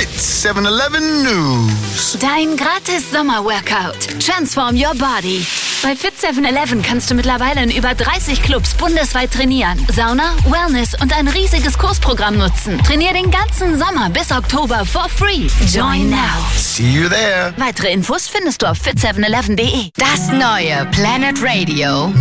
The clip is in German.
Fit 7-Eleven News. Dein gratis Sommer-Workout. Transform your body. Bei Fit 7-Eleven kannst du mittlerweile in über 30 Clubs bundesweit trainieren. Sauna, Wellness und ein riesiges Kursprogramm nutzen. Trainier den ganzen Sommer bis Oktober for free. Join now. See you there. Weitere Infos findest du auf fit711.de. Das neue Planet Radio.